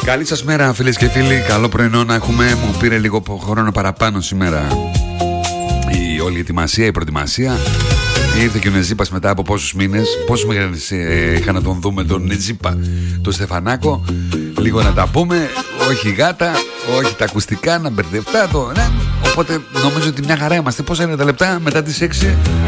Καλή σας μέρα φίλες και φίλοι, καλό πρωινό να έχουμε. Μου πήρε λίγο χρόνο παραπάνω σήμερα η όλη ετοιμασία, η προετοιμασία. Ήρθε και ο Νεζίπας μετά από πόσους μήνες. Πόσους μήνες είχα να τον δούμε τον Νεζίπα, τον Στεφανάκο. Λίγο να τα πούμε, όχι γάτα, όχι τα ακουστικά, να μπερδευτά το. Οπότε νομίζω ότι μια χαρά είμαστε. Πόσα είναι τα λεπτά μετά τις 6, 7.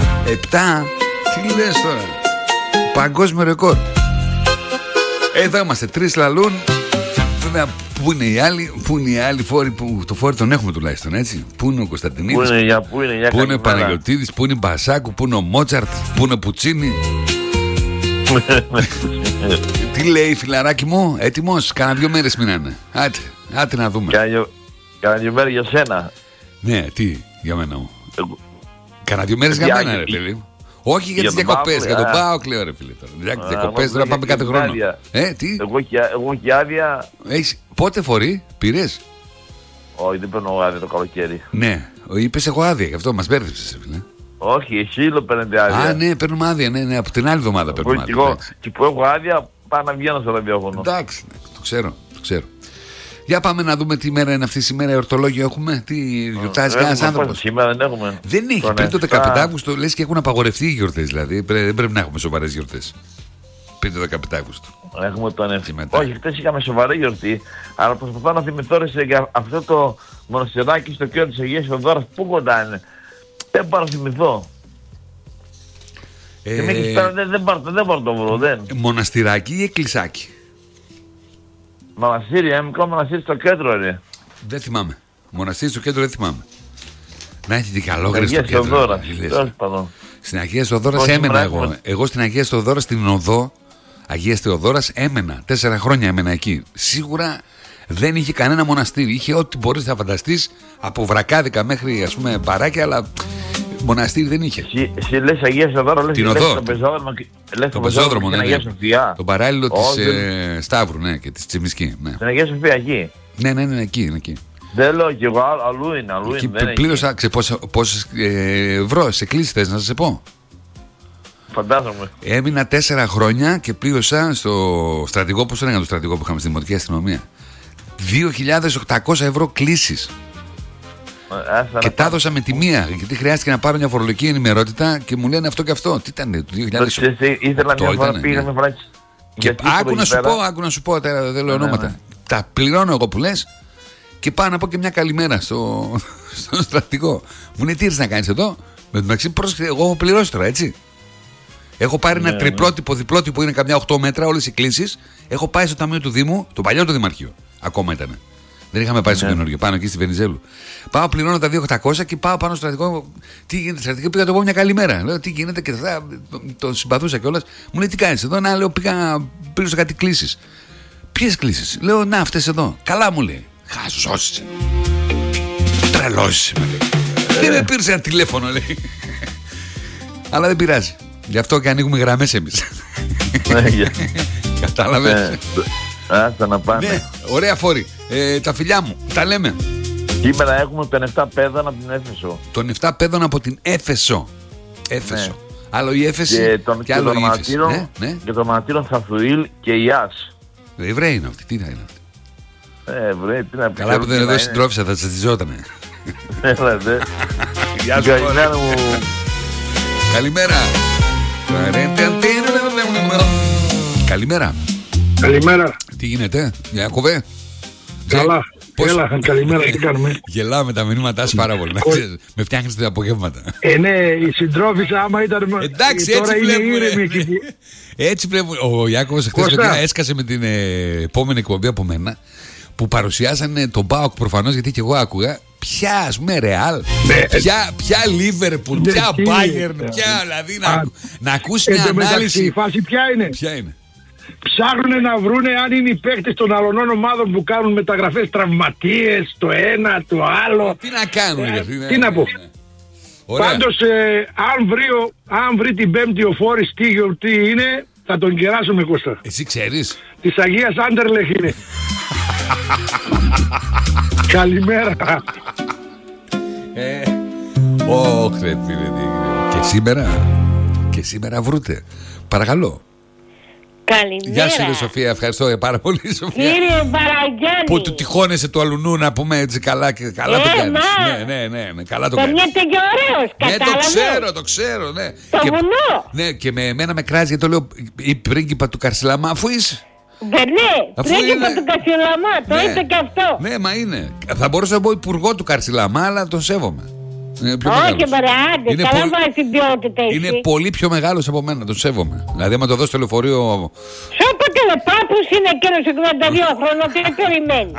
Τι λες τώρα, παγκόσμιο ρεκόρ. Εδώ είμαστε, 3 λαλούν. Βέβαια, πού είναι οι άλλοι, πού είναι οι άλλοι φόροι που το φόρι τον έχουμε τουλάχιστον, έτσι. Πού είναι ο Κωνσταντινίδης, πού είναι ο Παναγιωτίδης, πού είναι Μπασάκου, πού είναι ο Μότσαρτ, πού είναι ο Πουτσίνι. Τι λέει φιλαράκι μου, έτοιμος, κάνα 2 μέρες μείνανε. Άτε να δούμε. Κάνα 2 μέρες για σένα. Ναι, τι, για μένα μου. Κάνα 2 μέρες για μένα ρε φίλοι. Όχι για τις διακοπές, για τον ΠΑΟΚ λέω ρε φίλε τώρα. Για τις διακοπές τώρα πάμε κάθε χρόνο. Τι? Εγώ και άδεια. Πότε φορεί, πήρες? Όχι, δεν παίρνω άδεια το καλοκαίρι. Ναι, είπες εγώ άδεια, γι' αυτό μας μπέρδεψες φίλε. Όχι, εσύ το παίρνετε άδεια. Α, ναι, παίρνουμε άδεια, ναι, από την άλλη εβδομάδα παίρνουμε άδεια. Και που έχω άδεια, πάω να βγαίνω στο ραδιόφωνο. Εντάξει, το ξέρω. Για πάμε να δούμε τι μέρα είναι αυτή σήμερα. Εορτολόγιο έχουμε, τι γιορτάζει κανένας άνθρωπος? Σήμερα δεν έχουμε. Δεν έχει. Πριν το 15 Αύγουστο λες και έχουν απαγορευτεί οι γιορτές. Δηλαδή δεν πρέπει να έχουμε σοβαρές γιορτές. Πριν το 15 Αύγουστο. Έχουμε τον ευθύμετρο. Όχι, χτες είχαμε σοβαρή γιορτή. Αλλά προσπαθώ να θυμηθώ για αυτό το μοναστεράκι στο κέντρο της Αγίας Θεοδόρας. Πού κοντά είναι? Δεν πάρω να θυμηθώ. Δεν πάρω το βρω. Μοναστηράκι ή εκκλησάκι? Μοναστήρι, μικρό μοναστήρι στο κέντρο, ρε. Δεν θυμάμαι. Μοναστήρι στο κέντρο δεν θυμάμαι. Να έχει την καλόγρια στο κέντρο. Στην Αγία Θεοδόρας έμενα εγώ. Εγώ στην Αγία Θεοδόρας, στην οδό Αγίας Θεοδόρας έμενα. 4 χρόνια έμενα εκεί. Σίγουρα δεν είχε κανένα μοναστήρι. Είχε ό,τι μπορείς να φανταστείς, από βρακάδικα μέχρι ας πούμε μπαράκια, αλλά μοναστήρι δεν είχε. Εσύ λες Αγία Θεοδόρα, λες τον πεζόδρομο, ναι. Τον παράλληλο της Σταύρου, ναι, και της Τσιμισκή. Στην Αγία Σοφία, εκεί. Ναι, εκεί. Δεν λέω κι εγώ, αλλού είναι. Εκεί πλήρωσα, πόσες ευρώ σε κλίση θες να σας πω? Φαντάζομαι. Έμεινα 4 χρόνια και πλήρωσα στο στρατηγό, πώς έλεγα το στρατηγό που είχαμε στη Δημοτική Αστυνομία, 2.800 ευρώ κλήσεις. Και τα έδωσα με τη μία, γιατί χρειάστηκε να πάρω μια φορολογική ενημερότητα και μου λένε αυτό και αυτό. Τι ήταν, το 2008? Ήθελα μια φορά πήγαμε βράκι. Και άκου να σου πω, δεν λέω ονόματα. Τα πληρώνω εγώ που λες και πάω να πω και μια καλημέρα στον στρατηγό. Μου λέει τι ήρθες να κάνεις εδώ? Με το μεταξύ, εγώ έχω πληρώσει τώρα, έτσι. Έχω πάρει ένα τριπλότυπο, διπλότυπο, είναι καμιά 8 μέτρα, όλες οι κλήσεις. Έχω πάει στο ταμείο του Δήμου, το παλιό το Δημαρχείο. Ακόμα ήταν. Δεν είχαμε πάει στο καινούργιο, πάνω εκεί στη Βενιζέλου. Πάω, πληρώνω τα 2.800 και πάω πάνω στο στρατηγό. Τι γίνεται, στρατηγό? Πήγα το πω μια καλημέρα. Λέω τι γίνεται και θα. Τον συμπαθούσα κιόλας. Μου λέει τι κάνεις εδώ? Να, λέω πλήρωσα κάτι κλήσεις. Ποιες κλήσεις? Λέω να, αυτές εδώ. Καλά μου λέει. Χαζός. Τρελός. Δεν με πήρε ένα τηλέφωνο, λέει. Αλλά δεν πειράζει. Γι' αυτό και ανοίγουμε γραμμές εμείς. Κατάλαβες? Άστα να πάνε. Ναι, ωραία φόρη. Τα φιλιά μου, τα λέμε. Σήμερα έχουμε τον 7 Πέδων από την Έφεσο. Τον 7 Πέδων από την Έφεσο. Έφεσο. Άλλο η Έφεση και άλλο η Έφεση. Και το μανατήριο Θαθουήλ και η Άς. Εβραίοι είναι αυτοί, τι θα είναι αυτοί? Εβραίοι, τι να πει. Καλά που δεν εδώ συντρόφισα, θα τσατιζότανε. Γεια σου μου. Καλημέρα. Καλημέρα. Καλημέρα. Τι γίνεται, Ιάκωβε? Καλά. Έλα, καλημέρα, τι κάνουμε? Γελάω τα μηνύματά σου πάρα πολύ. Με φτιάχνεις τα απογεύματα. Ναι, η συντρόφισσα άμα ήταν. Εντάξει, έτσι βλέπουμε. Έτσι βλέπουμε. Ο Ιάκωβος χθες έσκασε με την επόμενη εκπομπή από μένα, που παρουσιάσανε τον ΠΑΟΚ προφανώς, γιατί και εγώ άκουγα. Ποια ας πούμε Ρεάλ, ποια Λίβερπουλ, ποια Μπάγερν, ποια, δηλαδή να ακούσει μια ανάλυση. Η φάση ποια είναι? Ψάχνουν να βρούνε αν είναι οι παίκτες των άλλων ομάδων που κάνουν μεταγραφές, τραυματίες, το ένα, το άλλο. Τι να κάνουν, τι να πω. Πάντως, αν βρει την Πέμπτη ο Φόρης τι γιορτή είναι, θα τον κεράσουμε, Κώστα. Εσύ ξέρεις? Της Αγίας Άντερλεχ είναι. Καλημέρα. Όχι ρε φίλε. Και σήμερα βρούτε. Παρακαλώ. Καλημέρα. Γεια σου, Σοφία, ευχαριστώ πάρα πολύ, Σοφία. Κύριε Παραγιάννη. Που του τυχώνεσαι του αλουνού να πούμε έτσι καλά και καλά το κάνεις. Ναι, καλά το κάνεις. Τον και ωραίος, κατάλαβες. Ναι, το ξέρω, ναι. Το βουνό. Ναι, και με εμένα με κράζει γιατί το λέω η πρίγκιπα του Καρσιλαμά, αφού είσαι. Δεν ναι, πρίγκιπα του Καρσιλαμά, το είπε και αυτό. Ναι, μα είναι. Θα μπορούσα να πω υπουργό του Καρσιλαμά, αλλά τον σέβομαι. Όχι, μπράβο, καλά βάζει την ποιότητα. Είναι πολύ πιο μεγάλος από μένα, τον σέβομαι. Δηλαδή, άμα το δώσει το λεωφορείο. Σώπα τελεπάπους είναι εκείνος 82 χρονών, τι περιμένει.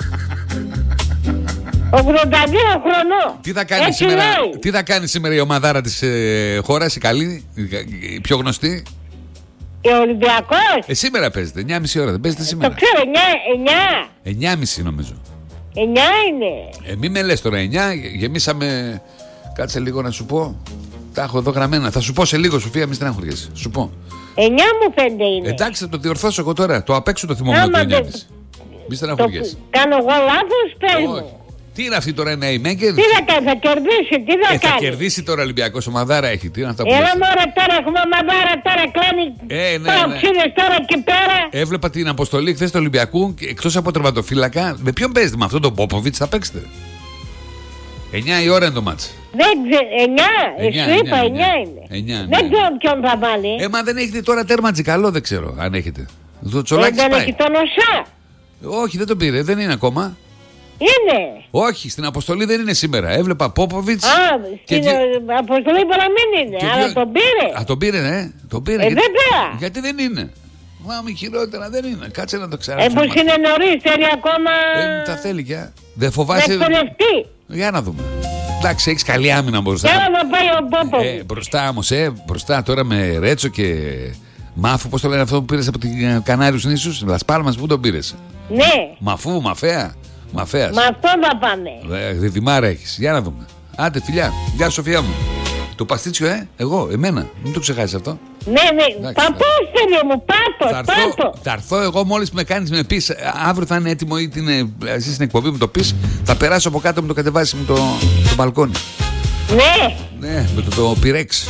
82 χρονών. Τι θα κάνει σήμερα η ομαδάρα της χώρας, η καλή, η πιο γνωστή. Ο Ολυμπιακός. Σήμερα παίζετε, 9.30 ώρα, δεν παίζετε σήμερα? Το ξέρω, 9. 9.30 νομίζω. 9 είναι. Μη με λες τώρα 9, γεμίσαμε. Κάτσε λίγο να σου πω. Τα έχω εδώ γραμμένα. Θα σου πω σε λίγο, Σοφία, μη στεναχωριέσαι. Σου πω. 9 μου φαίνεται είναι. Εντάξει, θα το διορθώσω εγώ τώρα. Το απ' έξω το θυμόμαι το 9.30. Μη στεναχωριέσαι. Κάνω εγώ λάθος, πες μου. Τι είναι αυτή τώρα, ένα ημέγκερ? Τι θα κάνει, θα κερδίσει, τι θα κάνει. Θα κερδίσει τώρα ο Ολυμπιακός, ομαδάρα έχει. Τι είναι αυτά που έλα μωρέ τώρα, έχουμε ομαδάρα τώρα, κλάνει παοξίδες τώρα και πέρα. Έβλεπα την αποστολή χθες του Ολυμπιακού, εκτός από τερματοφύλακα. Με ποιον παίζετε, με αυτόν τον Πόποβιτς θα παίξετε? 9 η ώρα είναι το μάτς. Δεν ξέρω, 9, σου είπα 9 είναι. Δεν ξέρω ποιον θα βάλει. Μα δεν έχετε τώρα τέρμα Τζικαλό, δεν ξέρω αν έχετε. Δεν έχει τον Οσά. Όχι, δεν τον πήρε, δεν είναι ακόμα. Είναι. Όχι, στην αποστολή δεν είναι σήμερα. Έβλεπα Πόποβιτς. Στην αποστολή μπορεί να μην είναι, αλλά τον πήρε. Τον πήρε, ναι. Τον πήρε. Βέβαια. Γιατί δεν είναι? Μα μη χειρότερα δεν είναι. Κάτσε να το ξέρω. Πως είναι νωρίς, θέλει ακόμα. Τα θέλει και. Δεν φοβάσαι. Να εκπαιδευτεί. Για να δούμε. Εντάξει, έχεις καλή άμυνα μπροστά. Θέλω να πάει ο Πόποβιτς. Μπροστά όμως, μπροστά τώρα με Ρέτσο και Μάφου, πώς το λένε αυτό που πήρες από την Κανάριους νήσους, Λας Πάλμας, πού τον πήρες? Ναι. Μαφού, Μαφέα. Μαφέας. Μα αυτό θα πάμε. Διδυμάρα έχεις. Για να δούμε. Άντε, φιλιά. Γεια σου, Σοφία μου. Το παστίτσιο, εγώ, εμένα. Μην το ξεχάσεις αυτό. Ναι. Παππούς, παιδί μου, πάτο. Θα έρθω εγώ μόλις με κάνεις, με πεις. Αύριο θα είναι έτοιμο ή εσύ στην εκπομπή μου το πεις. Θα περάσω από κάτω, μου το κατεβάσεις με το μπαλκόνι. Ναι, με το πυρέξ.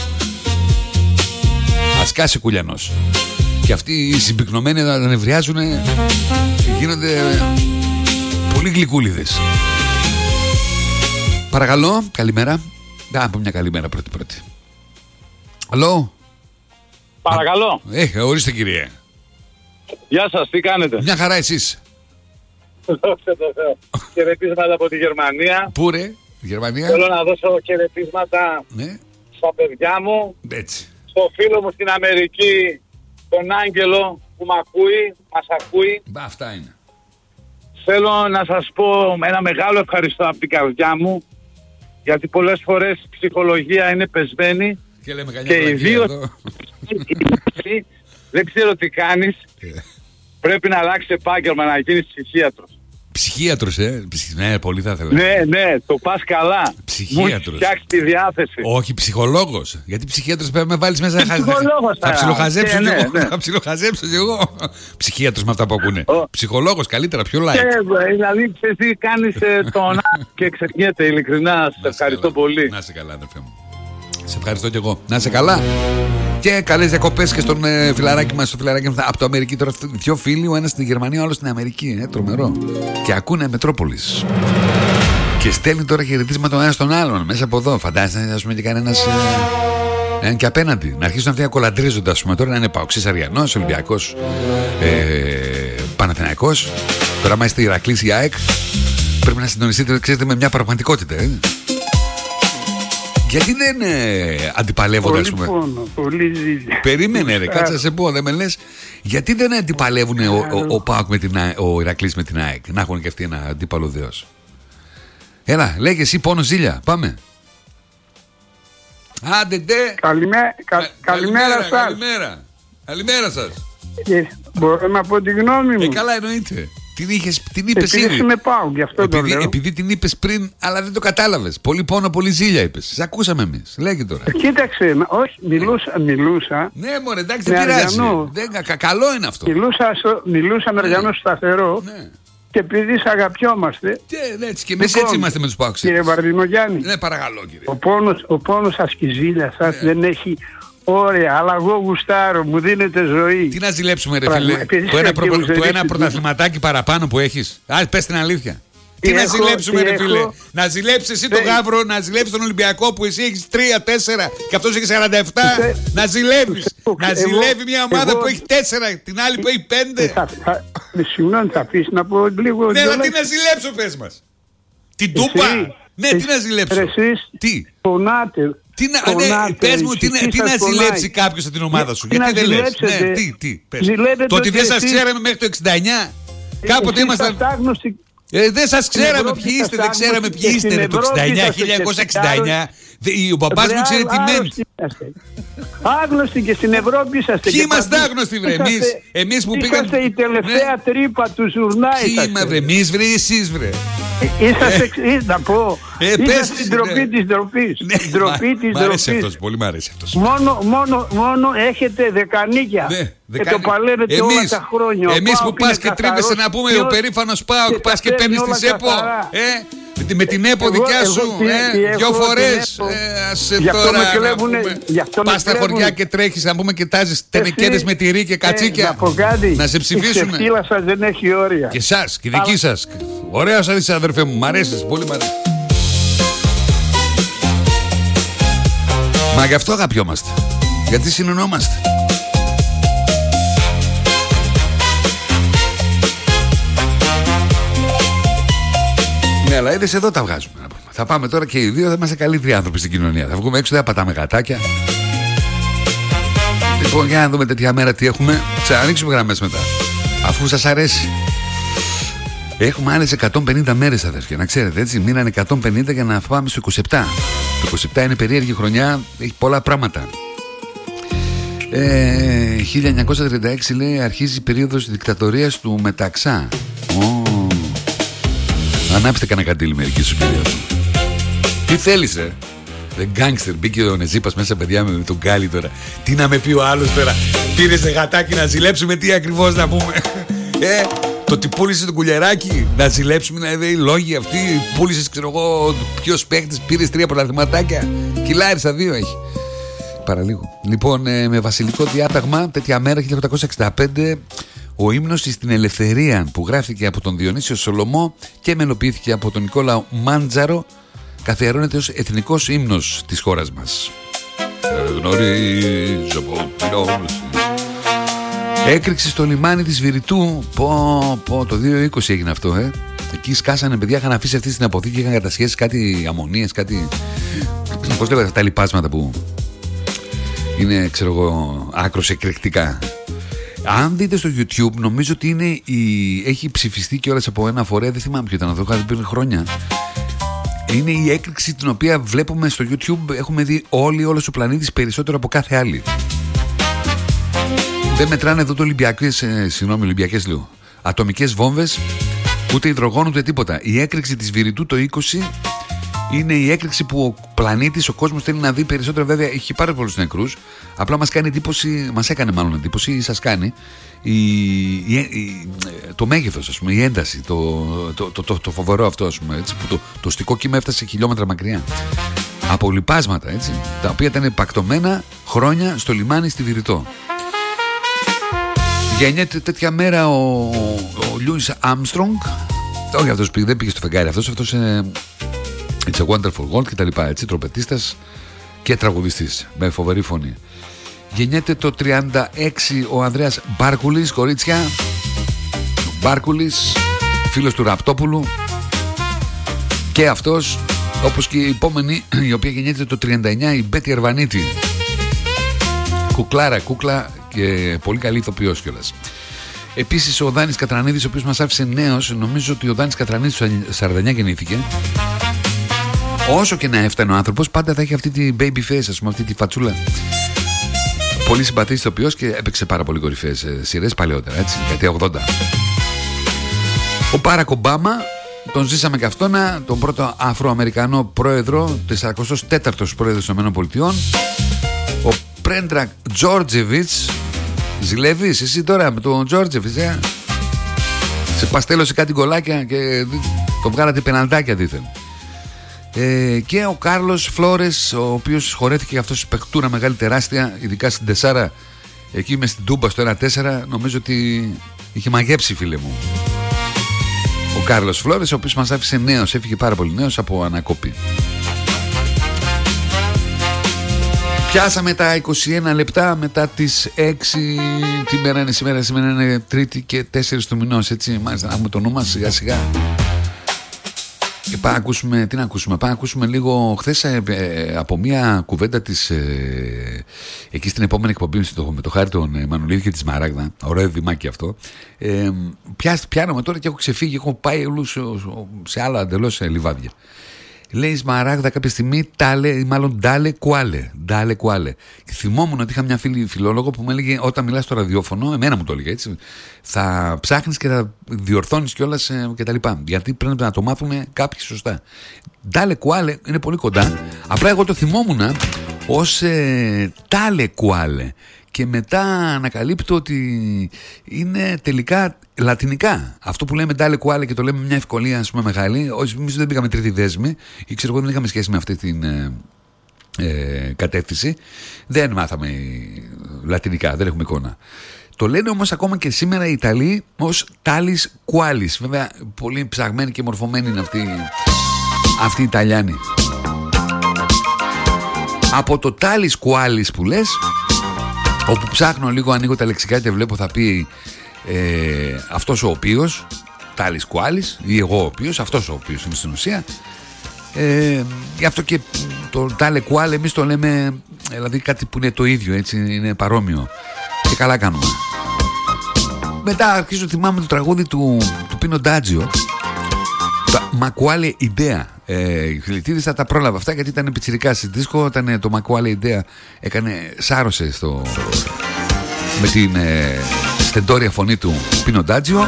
Ας κάσει κουλιανός. Και αυτοί οι συμπυκνωμένοι να νευριάζουν, γίνονται πολύ γλυκούλιδες. Παρακαλώ, καλημέρα. Να πω μια καλημέρα πρώτη. Αλλό. Παρακαλώ. Ορίστε κύριε. Γεια σας, τι κάνετε? Μια χαρά εσείς. Δώστε το Θεό. Χαιρετίσματα από τη Γερμανία. Πού ρε, Γερμανία? Θέλω να δώσω χαιρετίσματα στα παιδιά μου. Έτσι. Στο φίλο μου στην Αμερική, τον Άγγελο που μας ακούει. Αυτά είναι. Θέλω να σας πω ένα μεγάλο ευχαριστώ από την καρδιά μου, γιατί πολλές φορές η ψυχολογία είναι πεσμένη και ιδίως δεν ξέρω τι κάνεις, πρέπει να αλλάξεις επάγγελμα, να γίνεις ψυχίατρος. Ψυχίατρος, ναι, πολύ θα ήθελα. Ναι, το πας καλά. Ψυχίατρος. Μου φτιάξει τη διάθεση. Όχι, ψυχολόγος. Γιατί ψυχίατρος πρέπει να με βάλεις μέσα. Θα ψιλοχαζέψω κι εγώ. Ψυχίατρος με αυτά που ακούνε. Ψυχολόγος καλύτερα, πιο light. Δηλαδή, εσύ κάνεις τον και ξεχνιέται, ειλικρινά. Σε ευχαριστώ πολύ. Να είσαι καλά, αδερφέ μου. Σε ευχαριστώ κι εγώ. Να είσαι καλά. Και καλές διακοπές και στον φιλαράκι μας. Στο φιλαράκι μας από το Αμερική. Τώρα δύο φίλοι, ο ένας στην Γερμανία, ο άλλος στην Αμερική. Τρομερό. Και ακούνε Μετρόπολης. Και στέλνει τώρα χαιρετίσματα ο ένας στον άλλον μέσα από εδώ. Φαντάζεσαι, ας πούμε, και κανένας. Έναν και απέναντι. Να αρχίσουν αυτοί να κολαντρίζονται, ας πούμε. Τώρα να είναι Παοξής Αριανός, Ολυμπιακός, Παναθηναϊκός. Τώρα, άμα είστε Ηρακλής ή ΑΕΚ, πρέπει να συντονιστείτε, ξέρετε, με μια πραγματικότητα. Γιατί δεν αντιπαλεύονται, ας πούμε? Πολύ ζήλια. Περίμενε ρε, κάτσε να σε πω, δεν με λες. Γιατί δεν αντιπαλεύουν ο ΠΑΟΚ με ο Ηρακλής με την ΑΕΚ? Να έχουν και αυτοί ένα αντίπαλο δέος. Έλα, λέγε εσύ πόνο ζήλια, πάμε. Άντε ντε. Καλημέρα σας. Καλημέρα σας. Μπορώ να πω τη γνώμη μου? Καλά, εννοείται. Την είπες ήδη. Είμαι πάω, γι' αυτό το λέω. Επειδή την είπες πριν, αλλά δεν το κατάλαβες. Πολύ πόνο, πολύ ζήλια είπες. Σε ακούσαμε εμείς. Λέγε τώρα. Κοίταξε, όχι, μιλούσα. Ναι, μωρέ, εντάξει, δεν πειράζει. Καλό είναι αυτό. Μιλούσα με Αριανό σταθερό. Ναι. Και επειδή αγαπιόμαστε. Έτσι, και εμείς έτσι είμαστε με τους Παοξίδες. Κύριε Βαρδινογιάννη. Ναι, παρακαλώ, κύριε. Ο πόνος σας και η ζήλια σας δεν έχει Ωραία, αλλά εγώ γουστάρω, μου δίνετε ζωή. Τι να ζηλέψουμε ρε φίλε, το ένα πρωταθληματάκι παραπάνω που έχεις. Πες την αλήθεια. Τι να ζηλέψουμε ρε φίλε. Να ζηλέψεις εσύ τον Γαύρο, να ζηλέψεις τον Ολυμπιακό που εσύ έχεις 3-4 και αυτός έχει 47. Να ζηλεύεις. Να ζηλεύει μια ομάδα που έχει 4, την άλλη που έχει 5. Συγγνώμη, θα αφήσεις να πω λίγο. Ναι, αλλά τι να ζηλέψω, πες μας. Την Τούπα. Ναι, τι να ζηλέψω. Τι. Πονάτε. Πες μου, τι να ζηλέψει κάποιος από την ομάδα σου. Γιατί δεν λες. Τι. Το ότι δεν σας ξέραμε μέχρι το 69. Κάποτε ήμασταν. Δεν σας ξέραμε ποιοι είστε, δεν ξέραμε ποιοι είστε το 1969. Ο μπαμπάς μου ξέρει τι μένει. Άγνωστοι και στην Ευρώπη είσαστε. Ποιοι είμαστε άγνωστοι βρε, εμείς που πήγαμε. Είσαστε η τελευταία τρύπα του ζουρνά. Ποιοι είμαστε βρε, εμείς βρε ή εσείς βρε. Είσαστε, να πω, είσαστε την ντροπή της ντροπής. Μ' αρέσει αυτός, πολύ μ' αρέσει αυτός. Μόνο έχετε δεκανίκια. Και το παλεύετε όλα τα χρόνια. Εμείς που πας και τρίβεσαι να πούμε ο περήφανος ΠΑΟΚ, πας και παίρνεις τη ΕΠΟ. Με την ΕΠΟ δικιά σου, 2 φορές. Πας στα χωριά και τρέχεις να πούμε και τάζεις τενεκέδες με τυρί και κατσίκια. Να σε ψηφίσουμε. Η ξεφτύλα σας δεν έχει όρια. Και εσάς, και δική σας. Ωραία σας είσαι αδερφέ μου, μ' αρέσεις, πολύ μ' αρέσει. Μα γι' αυτό αγαπιόμαστε. Γιατί συνεννόμαστε. Ναι, αλλά είδες εδώ τα βγάζουμε. Θα πάμε τώρα και οι δύο, θα είμαστε καλύτεροι άνθρωποι στην κοινωνία. Θα βγούμε έξω, δεν θα πατάμε γατάκια. Λοιπόν, για να δούμε τέτοια μέρα τι έχουμε. Ξανανοίξουμε γραμμές μετά. Αφού σας αρέσει. Έχουμε άλλες 150 μέρες αδερφιά, να ξέρετε έτσι. Μείνανε 150 για να πάμε στο 27. Το 27 είναι περίεργη χρονιά, έχει πολλά πράγματα. 1936 λέει αρχίζει η περίοδος δικτατορίας του Μεταξά. Ανάψτε κανένα καντήλι μερική σου περίοδο. Τι θέλεις The gangster, μπήκε ο Νεζίπας μέσα παιδιά με τον Γκάλι τώρα. Τι να με πει ο άλλος τώρα. Πήρες γατάκι να ζηλέψουμε, τι ακριβώς να πούμε. Το ότι πούλησες το κουλιαράκι να ζηλέψουμε, δηλαδή οι λόγοι αυτοί. Πούλησες ξέρω εγώ ποιος παίχτης, πήρες 3 πρωταθληματάκια. Κιλάρισα 2 έχει. Παραλίγο. Λοιπόν, με βασιλικό διάταγμα τέτοια μέρα 1865 ο ύμνος στην ελευθερία που γράφτηκε από τον Διονύσιο Σολομό και μελοποιήθηκε από τον Νικόλαο Μάντζαρο καθιερώνεται ως εθνικός ύμνος της χώρας μας. Γνωρίζω έκρηξη στο λιμάνι της Βηρητού. Το 2020 έγινε αυτό. Εκεί σκάσανε παιδιά, είχαν αφήσει αυτή στην αποθήκη, είχαν κατασχέσει κάτι αμμονίες, κάτι. Πώς λέγονται αυτά τα λοιπάσματα που είναι, ξέρω εγώ, άκρως εκρηκτικά. Αν δείτε στο YouTube, νομίζω ότι έχει ψηφιστεί κιόλας από ένα φορέα, δεν θυμάμαι ποιο ήταν αυτό, είχα πει χρόνια. Είναι η έκρηξη την οποία βλέπουμε στο YouTube, έχουμε δει όλος ο πλανήτης περισσότερο από κάθε άλλη. Δεν μετράνε εδώ το Ολυμπιακές λέω. Ατομικές βόμβες, ούτε υδρογόνο ούτε τίποτα. Η έκρηξη της Βηρητού το 20 είναι η έκρηξη που ο πλανήτης, ο κόσμος θέλει να δει περισσότερο. Βέβαια έχει πάρα πολλούς νεκρούς. Απλά μας κάνει εντύπωση, μας έκανε μάλλον εντύπωση ή σας κάνει το μέγεθος, ας πούμε, η ένταση, το φοβερό αυτό, ας πούμε, έτσι, που το οστικό κύμα έφτασε χιλιόμετρα μακριά. Από λιπάσματα, έτσι, τα οποία ήταν πακτωμένα χρόνια στο λιμάνι στη Βηρητό. Γεννιέται τέτοια μέρα ο Λούις Άρμστρονγκ. Όχι αυτός δεν πήγε στο φεγγάρι, αυτός It's a Wonderful World και τα λοιπά, έτσι, τροπετίστας και τραγουδιστής με φοβερή φωνή. Γεννιέται το 36 ο Ανδρέας Μπάρκουλης, κορίτσια. Ο Μπάρκουλης, φίλος του Ραπτόπουλου. Και αυτός, όπως και η επόμενη, η οποία γεννιέται το 39, η Μπέτη Ερβανίτη. Κούκλα και πολύ καλή ηθοποιός κιόλας. Επίσης ο Δάνης Κατρανίδης, ο οποίος μας άφησε νέος. Νομίζω ότι ο Δάνης Κατρανίδης το 49 γεννήθηκε. Όσο και να έφτανε ο άνθρωπος, πάντα θα έχει αυτή τη baby face, ας πούμε, αυτή τη φατσούλα. Πολύ συμπαθής ηθοποιός και έπαιξε πάρα πολύ κορυφαίες σειρές παλαιότερα, έτσι, δεκαετία 80. Ο Μπάρακ Ομπάμα, τον ζήσαμε και αυτόν, τον πρώτο Αφροαμερικανό πρόεδρο, 44ος πρόεδρος των ΗΠΑ. Ο Πρέντρακ Τζόρτζεβιτς. Ζηλεύεις εσύ τώρα με τον Τζόρτζεβιτς, σε παστέλωσε κάτι γκολάκια και τον βγάλατε πεναλτάκια δίθεν. Και ο Κάρλος Φλόρες, ο οποίος χωρέθηκε αυτός η παιχτούρα μεγάλη τεράστια, ειδικά στην Τεσάρα, εκεί με στην Τούμπα στο 1-4, νομίζω ότι είχε μαγέψει, φίλε μου. Ο Κάρλος Φλόρες, ο οποίος μας άφησε νέος, έφυγε πάρα πολύ νέος από ανακόπη. Πιάσαμε τα 21 λεπτά μετά τις 6. Τι μέρα είναι σήμερα? Σήμερα είναι Τρίτη και 4 του μηνός, έτσι. Μάλιστα, να έχουμε το νου μας σιγά σιγά. Και πάμε να ακούσουμε, τι να ακούσουμε? Πάμε να ακούσουμε λίγο χθες από μια κουβέντα της εκεί στην επόμενη εκπομπή με το Χάρη τον Μανουλίδη και τη Σμαράγδα. Ωραίο δημάκι αυτό. Πιάνομαι τώρα και έχω ξεφύγει, έχω πάει σε άλλα εντελώς λιβάδια. Λέει η Σμαράγδα κάποια στιγμή ντάλε κουάλε. Θυμόμουν ότι είχα μια φίλη φιλόλογο που μου έλεγε, όταν μιλάς στο ραδιόφωνο, εμένα μου το έλεγε έτσι, θα ψάχνεις και θα διορθώνεις κιόλας και τα λοιπά. Γιατί πρέπει να το μάθουμε κάποιοι σωστά. Ντάλε κουάλε είναι πολύ κοντά. Απλά εγώ το θυμόμουν ως τάλε κουάλε. Και μετά ανακαλύπτω ότι είναι τελικά λατινικά. Αυτό που λέμε ντάλε κουάλε και το λέμε μια ευκολία, ας πούμε, μεγάλη. Εμείς δεν πήγαμε τρίτη δέσμη ή ξέρω εγώ δεν είχαμε σχέση με αυτή την κατεύθυνση. Δεν μάθαμε λατινικά, δεν έχουμε εικόνα. Το λένε όμως ακόμα και σήμερα οι Ιταλοί ως τάλις κουάλις. Βέβαια πολύ ψαγμένοι και μορφωμένοι είναι αυτοί οι Ιταλιάνοι. Από το τάλις κουάλις που λες, όπου ψάχνω λίγο, ανοίγω τα λεξικά και βλέπω θα πει αυτός ο οποίος, τάλις κουάλις, ή εγώ ο οποίος, αυτός ο οποίος είναι στην ουσία. Γι' αυτό και το τάλε κουάλε εμείς το λέμε, δηλαδή κάτι που είναι το ίδιο, έτσι, είναι παρόμοιο. Και καλά κάνουμε. Μετά αρχίζω, θυμάμαι το τραγούδι του Πίνο Ντάτζιο, τα Μακουάλε Ιντέα. Οι Φιλιτίδης θα τα πρόλαβα αυτά γιατί ήταν πιτσιρικά στη δίσκο. Όταν το Μακουάλε Ιντέα σάρωσε με την στεντόρια φωνή του Πίνο Ντάτζιο.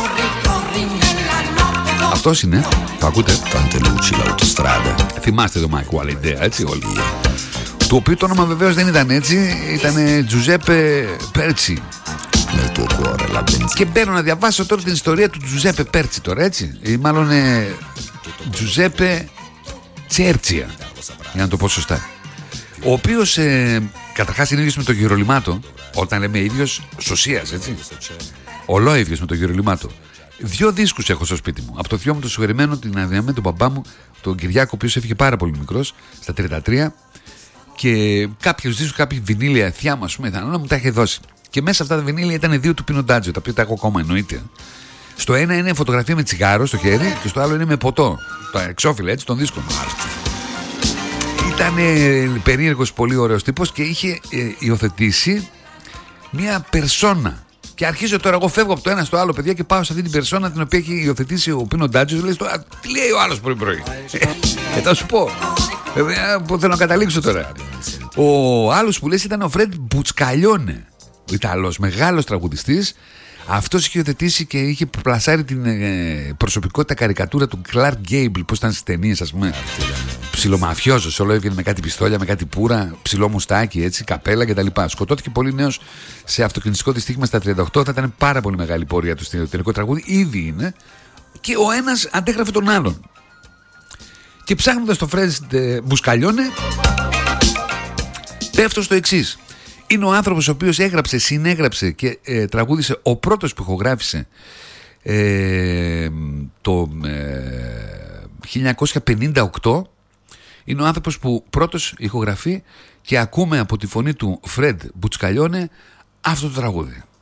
Αυτός είναι, το ακούτε? Θυμάστε το Μακουάλε Ιντέα, έτσι όλοι? Το οποίο το όνομα βεβαίως δεν ήταν έτσι, ήταν Τζουζέπε Πέρτσι. Και μπαίνω να διαβάσω τώρα την ιστορία του Τζουζέπε Πέρτσι τώρα, έτσι, ή μάλλον Τζουζέπε Τσέρτσια, για να το πω σωστά. Ο οποίος καταρχάς είναι ίδιος με τον Γερολιμάτο. Όταν λέμε ίδιος, σωσίας, έτσι, ολόιδιος με τον Γερολιμάτο. 2 δίσκους έχω στο σπίτι μου. Από το θειό μου το συγχωρημένο, την αδυναμία, τον μπαμπά μου, τον Κυριάκο, ο οποίος έφυγε πάρα πολύ μικρός, στα 33. Και κάποιους δίσκους, κάποια βινίλια θεία μου, ας πούμε, μου τα είχε δώσει. Και μέσα αυτά τα βινίλια ήταν 2 του Πίνο Ντάτζιο, τα οποία τα έχω ακόμα, εννοείται. Στο ένα είναι φωτογραφία με τσιγάρο στο χέρι και στο άλλο είναι με ποτό. Το εξώφυλλο, έτσι, των δίσκων. Ήταν περίεργος, πολύ ωραίος τύπος και είχε υιοθετήσει μια περσόνα. Και αρχίζω τώρα, εγώ φεύγω από το ένα στο άλλο, παιδιά, και πάω σε αυτή την περσόνα την οποία έχει υιοθετήσει ο Πίνο Ντάτζιο. Λέει, τι λέει ο άλλος πρωί-πρωί? Θα σου πω. Που θέλω να καταλήξω τώρα. Ο άλλος που λες ήταν ο Φρεντ Μπουτσκαλιόνε, ο Ιταλός, μεγάλος τραγουδιστής. Αυτός είχε υιοθετήσει και είχε πλασάρει την προσωπικότητα καρικατούρα του Κλάρκ Γκέιμπλ, πώς ήταν στις ταινίες, ας πούμε. Ψιλομαφιόζος, όλο έβγαινε με κάτι πιστόλια, με κάτι πουρα, ψηλό μουστάκι, έτσι, καπέλα κτλ. Σκοτώθηκε πολύ νέος σε αυτοκινητικό δυστύχημα στα 38. Θα ήταν πάρα πολύ μεγάλη πορεία του στην τελικό τραγούδι. Ήδη είναι. Και ο ένας αντέγραφε τον άλλον. Και ψάχνοντας το Φρέντ Μπουσκαλιόνε, πέφτω στο εξής. Είναι ο άνθρωπος ο οποίος έγραψε, συνέγραψε και τραγούδισε, ο πρώτος που ηχογράφησε το 1958. Είναι ο άνθρωπος που πρώτος ηχογραφεί και ακούμε από τη φωνή του Φρεντ Μπουτσκαλιόνε αυτό το τραγούδι.